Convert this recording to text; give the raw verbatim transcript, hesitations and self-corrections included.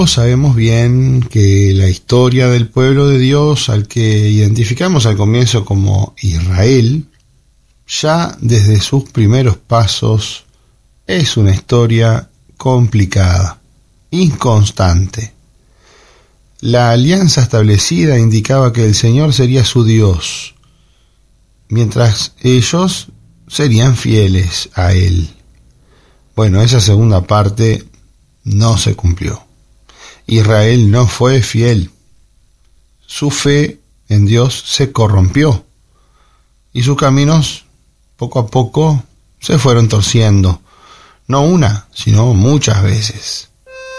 Sabemos bien que la historia del pueblo de Dios, al que identificamos al comienzo como Israel, ya desde sus primeros pasos es una historia complicada, inconstante. La alianza establecida indicaba que el Señor sería su Dios, mientras ellos serían fieles a Él. Bueno, esa segunda parte no se cumplió. Israel no fue fiel. Su fe en Dios se corrompió y sus caminos poco a poco se fueron torciendo, no una, sino muchas veces.